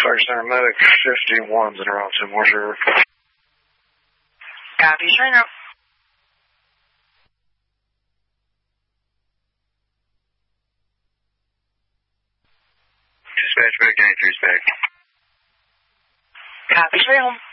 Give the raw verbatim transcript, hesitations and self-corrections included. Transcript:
Fire Center Medic fifty-one's in around Tim Horse River. Copy, Shriner. Dispatch back ninety-three spec. Copy, Shriner.